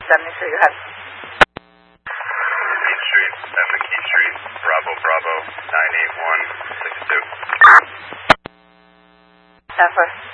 73, go ahead. Key Street, Key Street, Bravo, Bravo, 98162. Alpha.